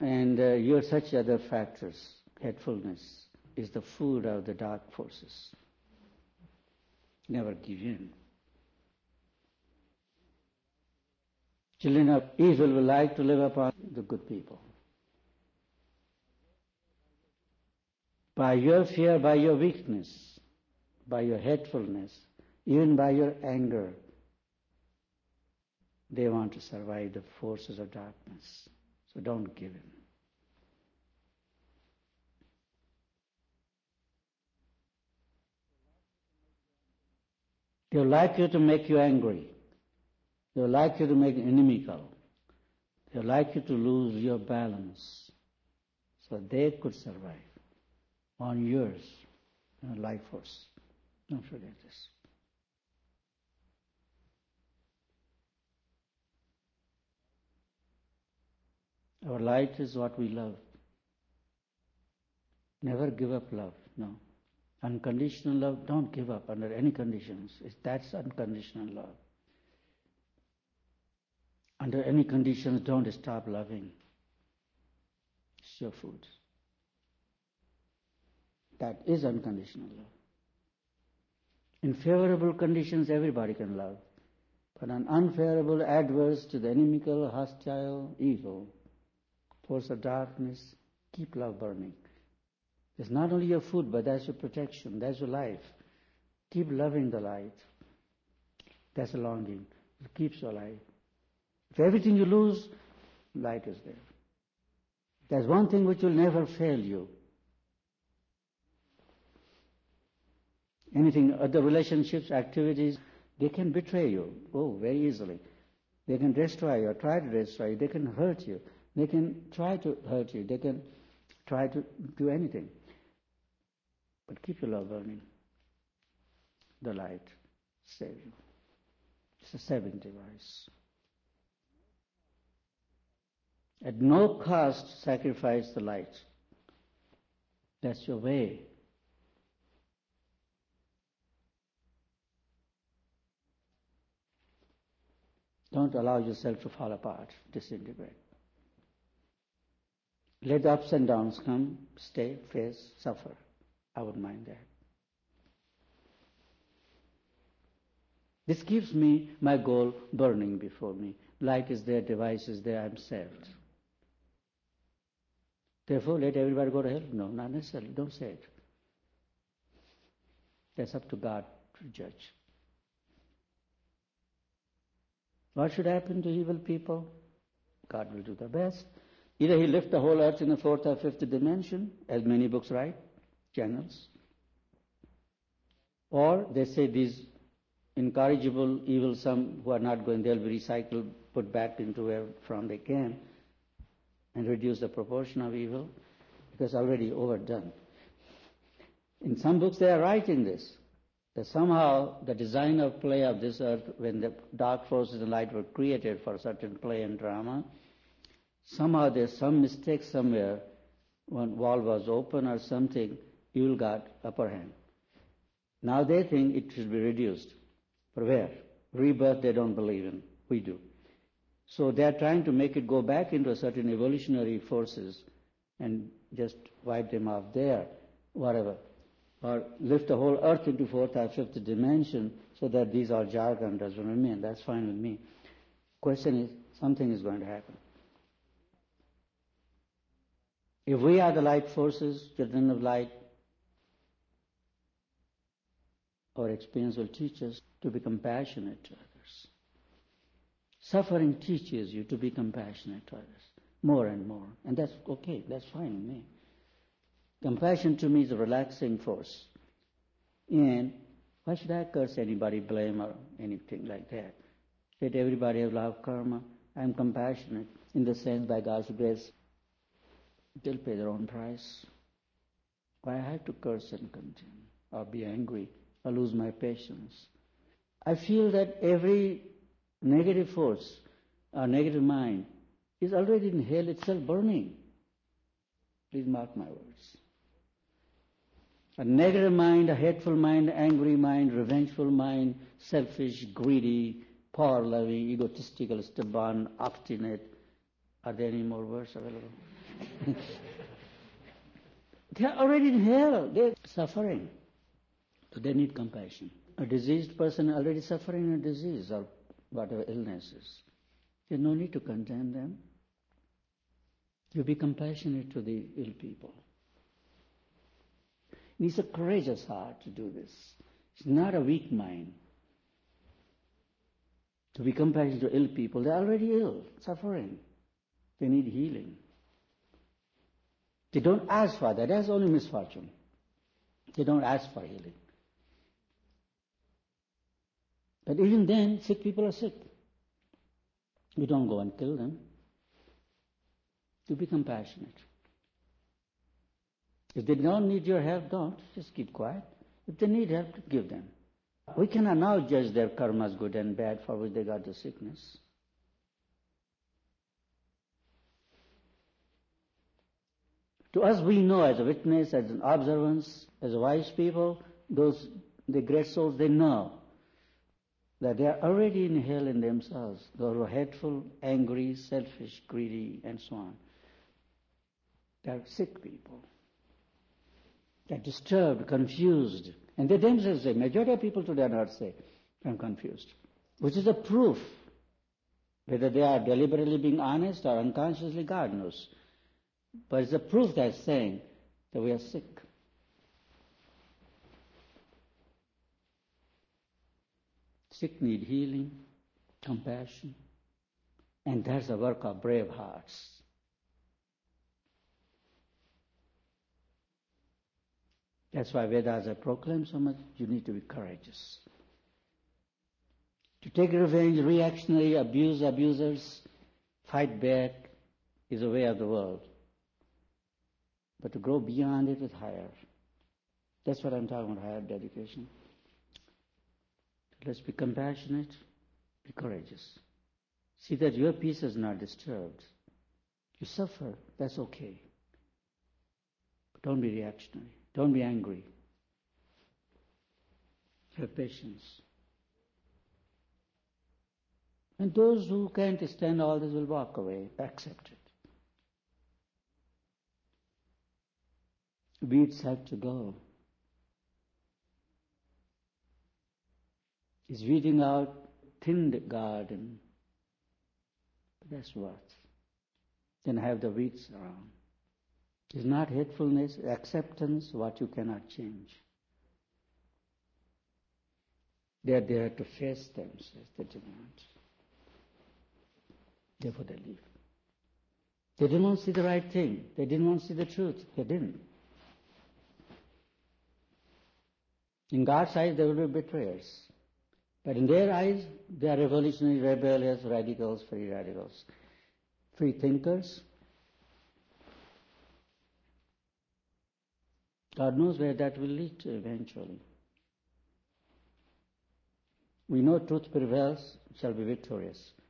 And your such other factors, hatefulness, is the food of the dark forces. Never give in. Children of evil will like to live upon the good people. By your fear, by your weakness, by your hatefulness, even by your anger, they want to survive the forces of darkness. So don't give in. They're likely to make you angry. They're likely to make you inimical. They're likely to lose your balance. So they could survive on yours, life force. Don't forget this. Our light is what we love. Never give up love, no. Unconditional love, don't give up under any conditions. That's unconditional love. Under any conditions, don't stop loving. It's your food. That is unconditional love. In favorable conditions, everybody can love. But on unfavorable, adverse to the inimical, hostile, evil, force of darkness, keep love burning. It's not only your food, but that's your protection, that's your life. Keep loving the light. That's a longing. It keeps you alive. If everything you lose, light is there. There's one thing which will never fail you. Anything, other relationships, activities, they can betray you, very easily. They can destroy you or try to destroy you. They can hurt you. They can try to hurt you. They can try to do anything. But keep your love burning. The light save you. It's a saving device. At no cost sacrifice the light. That's your way. Don't allow yourself to fall apart, disintegrate. Let the ups and downs come, stay, face, suffer. I wouldn't mind that. This keeps me, my goal, burning before me. Light is there, device is there, I'm saved. Therefore, let everybody go to hell? No, not necessarily. Don't say it. That's up to God to judge. What should happen to evil people? God will do the best. Either He lift the whole earth in the fourth or fifth dimension, as many books write, channels. Or they say these incorrigible evil, some who are not going, they'll be recycled, put back into where from they came, and reduce the proportion of evil, because already overdone. In some books they are writing this, that somehow the design of play of this earth, when the dark forces and light were created for a certain play and drama, somehow there's some mistake somewhere, one wall was open or something, evil got upper hand. Now they think it should be reduced. For where? Rebirth they don't believe in. We do. So they are trying to make it go back into a certain evolutionary forces and just wipe them off there, whatever. Or lift the whole earth into fourth or fifth dimension so that these are jargon doesn't remain. That's fine with me. Question is, something is going to happen. If we are the light forces, children of light, our experience will teach us to be compassionate to others. Suffering teaches you to be compassionate to others, more and more. And that's okay, that's fine with me. Compassion to me is a relaxing force. And why should I curse anybody, blame or anything like that? Let everybody have love karma. I'm compassionate in the sense by God's grace, they'll pay their own price. Why I have to curse and condemn or be angry or lose my patience? I feel that every negative force or negative mind is already in hell itself burning. Please mark my words. A negative mind, a hateful mind, angry mind, revengeful mind, selfish, greedy, power-loving, egotistical, stubborn, obstinate. Are there any more words available? They are already in hell. They are suffering. So they need compassion. A diseased person already suffering a disease or whatever illnesses. There's no need to condemn them. You be compassionate to the ill people. It needs a courageous heart to do this. It's not a weak mind. To be compassionate to ill people, they're already ill, suffering. They need healing. They don't ask for that. That's only misfortune. They don't ask for healing. But even then, sick people are sick. You don't go and kill them. You be compassionate. If they don't need your help, don't. Just keep quiet. If they need help, give them. We cannot now judge their karmas, good and bad, for which they got the sickness. To us, we know as a witness, as an observance, as wise people, the great souls, they know that they are already in hell in themselves. Those who are hateful, angry, selfish, greedy, and so on. They are sick people. They are disturbed, confused. And they themselves say, majority of people today are not say, I'm confused. Which is a proof. Whether they are deliberately being honest or unconsciously, God knows. But it's a proof that's saying that we are sick. Sick need healing, compassion, and that's the work of brave hearts. That's why Vedas have proclaimed so much, you need to be courageous. To take revenge, reactionary, abuse abusers, fight back is a way of the world. But to grow beyond it is higher. That's what I'm talking about, higher dedication. Let's be compassionate, be courageous. See that your peace is not disturbed. You suffer, that's okay. But don't be reactionary. Don't be angry. Have patience. And those who can't stand all this will walk away, accept it. Weeds have to go. It's weeding out thinned garden. But that's what. Then have the weeds around. It's not hatefulness, acceptance, what you cannot change. They are there to face themselves, they do not. Therefore they leave. They didn't want to see the right thing. They didn't want to see the truth. They didn't. In God's eyes, they will be betrayers. But in their eyes, they are revolutionary, rebellious, radicals, free radicals. Free thinkers. God knows where that will lead to eventually. We know truth prevails, shall be victorious.